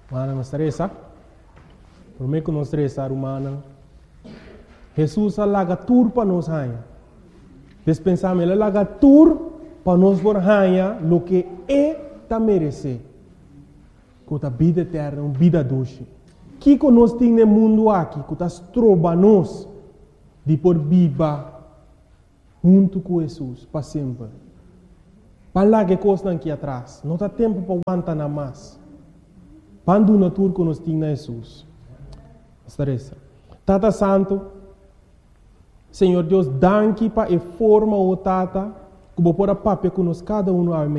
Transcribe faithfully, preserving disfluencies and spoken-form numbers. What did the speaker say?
Mana estressa. Por mim que não estressar humana. Jesus alaga tur para nós hanha. Despensamos ele alaga tur para nós por hanha lo que é ta merece. Com a vida eterna, uma vida doce. Que que nós temos no mundo aqui, que nós troba nós de por viva junto com Jesus para sempre. Para lá que coisa aqui atrás, não há tempo para aguentar nada mais. Quando na tour que nós temos Jesus. Estressa. Tata Santo, Senhor Deus, danke para a forma o Tata, que vou pôr a papel que nós cada um